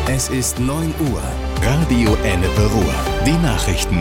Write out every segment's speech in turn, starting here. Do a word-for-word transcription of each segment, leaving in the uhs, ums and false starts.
Es ist neun Uhr. Radio Ennepe Ruhr. Die Nachrichten.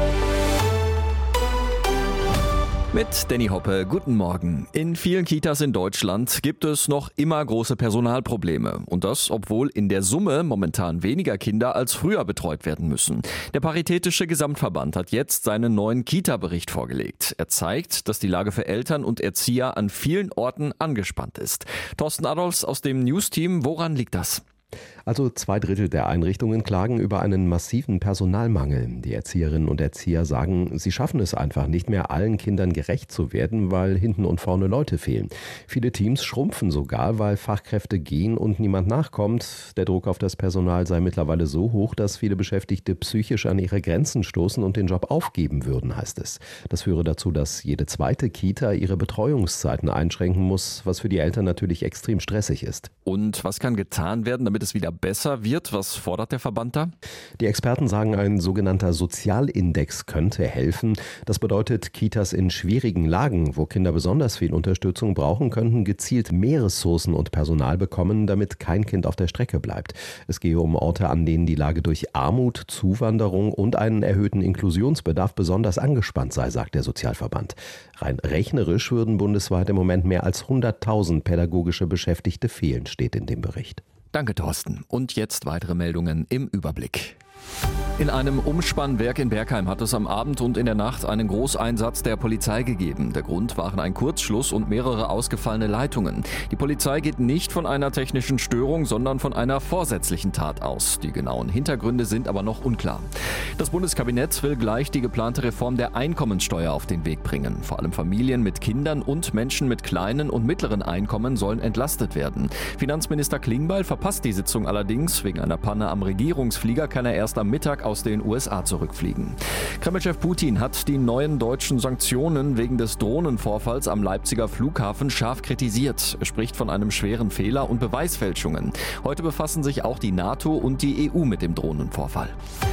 Mit Danny Hoppe, guten Morgen. In vielen Kitas in Deutschland gibt es noch immer große Personalprobleme. Und das, obwohl in der Summe momentan weniger Kinder als früher betreut werden müssen. Der Paritätische Gesamtverband hat jetzt seinen neuen Kita-Bericht vorgelegt. Er zeigt, dass die Lage für Eltern und Erzieher an vielen Orten angespannt ist. Thorsten Adolfs aus dem News-Team, woran liegt das? Also zwei Drittel der Einrichtungen klagen über einen massiven Personalmangel. Die Erzieherinnen und Erzieher sagen, sie schaffen es einfach nicht mehr, allen Kindern gerecht zu werden, weil hinten und vorne Leute fehlen. Viele Teams schrumpfen sogar, weil Fachkräfte gehen und niemand nachkommt. Der Druck auf das Personal sei mittlerweile so hoch, dass viele Beschäftigte psychisch an ihre Grenzen stoßen und den Job aufgeben würden, heißt es. Das führe dazu, dass jede zweite Kita ihre Betreuungszeiten einschränken muss, was für die Eltern natürlich extrem stressig ist. Und was kann getan werden, damit es wieder besser wird? Was fordert der Verband da? Die Experten sagen, ein sogenannter Sozialindex könnte helfen. Das bedeutet, Kitas in schwierigen Lagen, wo Kinder besonders viel Unterstützung brauchen, könnten gezielt mehr Ressourcen und Personal bekommen, damit kein Kind auf der Strecke bleibt. Es gehe um Orte, an denen die Lage durch Armut, Zuwanderung und einen erhöhten Inklusionsbedarf besonders angespannt sei, sagt der Sozialverband. Rein rechnerisch würden bundesweit im Moment mehr als hunderttausend pädagogische Beschäftigte fehlen, steht in dem Bericht. Danke, Thorsten. Und jetzt weitere Meldungen im Überblick. In einem Umspannwerk in Bergheim hat es am Abend und in der Nacht einen Großeinsatz der Polizei gegeben. Der Grund waren ein Kurzschluss und mehrere ausgefallene Leitungen. Die Polizei geht nicht von einer technischen Störung, sondern von einer vorsätzlichen Tat aus. Die genauen Hintergründe sind aber noch unklar. Das Bundeskabinett will gleich die geplante Reform der Einkommensteuer auf den Weg bringen. Vor allem Familien mit Kindern und Menschen mit kleinen und mittleren Einkommen sollen entlastet werden. Finanzminister Klingbeil verpasst die Sitzung allerdings. Wegen einer Panne am Regierungsflieger kann er erst am Mittag aus den U S A zurückfliegen. Kremlchef Putin hat die neuen deutschen Sanktionen wegen des Drohnenvorfalls am Leipziger Flughafen scharf kritisiert. Er spricht von einem schweren Fehler und Beweisfälschungen. Heute befassen sich auch die NATO und die E U mit dem Drohnenvorfall.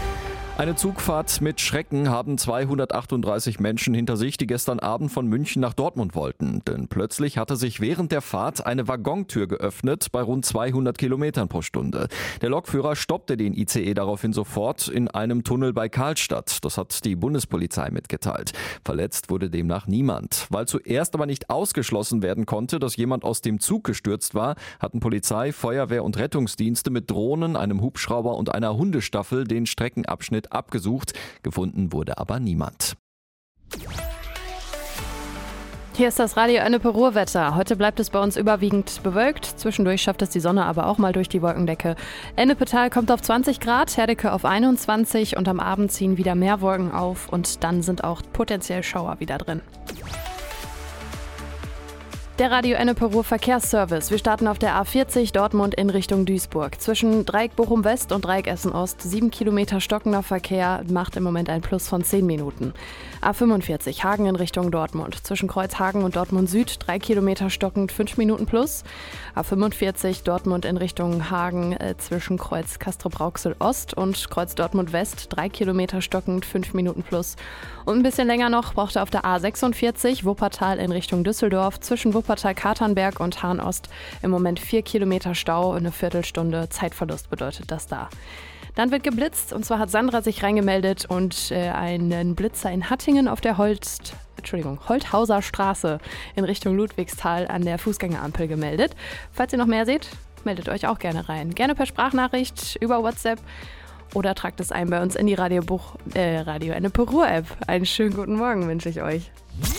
Eine Zugfahrt mit Schrecken haben zweihundertachtunddreißig Menschen hinter sich, die gestern Abend von München nach Dortmund wollten. Denn plötzlich hatte sich während der Fahrt eine Waggontür geöffnet bei rund zweihundert Kilometern pro Stunde. Der Lokführer stoppte den I C E daraufhin sofort in einem Tunnel bei Karlstadt. Das hat die Bundespolizei mitgeteilt. Verletzt wurde demnach niemand. Weil zuerst aber nicht ausgeschlossen werden konnte, dass jemand aus dem Zug gestürzt war, hatten Polizei, Feuerwehr und Rettungsdienste mit Drohnen, einem Hubschrauber und einer Hundestaffel den Streckenabschnitt abgesucht. Gefunden wurde aber niemand. Hier ist das Radio Ennepe Ruhr-Wetter. Heute bleibt es bei uns überwiegend bewölkt. Zwischendurch schafft es die Sonne aber auch mal durch die Wolkendecke. Ennepetal kommt auf zwanzig Grad, Herdecke auf einundzwanzig und am Abend ziehen wieder mehr Wolken auf und dann sind auch potenziell Schauer wieder drin. Der Radio Ennepe Ruhr Verkehrsservice. Wir starten auf der A vierzig Dortmund in Richtung Duisburg. Zwischen Dreieck Bochum West und Dreieck Essen Ost sieben Kilometer stockender Verkehr, macht im Moment ein Plus von zehn Minuten. A fünfundvierzig Hagen in Richtung Dortmund. Zwischen Kreuz Hagen und Dortmund Süd drei Kilometer stockend, fünf Minuten plus. A fünfundvierzig Dortmund in Richtung Hagen äh, zwischen Kreuz Castrop-Rauxel Ost und Kreuz Dortmund West drei Kilometer stockend, fünf Minuten plus. Und ein bisschen länger noch braucht er auf der A sechsundvierzig Wuppertal in Richtung Düsseldorf zwischen Wuppertal-Katernberg und Hahn Ost im Moment vier Kilometer Stau und eine Viertelstunde Zeitverlust bedeutet das da. Dann wird geblitzt und zwar hat Sandra sich reingemeldet und äh, einen Blitzer in Hattingen auf der Holst, Entschuldigung, Holthauser Straße in Richtung Ludwigsthal an der Fußgängerampel gemeldet. Falls ihr noch mehr seht, meldet euch auch gerne rein. Gerne per Sprachnachricht über WhatsApp oder tragt es ein bei uns in die Radiobuch, äh, Radio Ennepe Ruhr App. Einen schönen guten Morgen wünsche ich euch.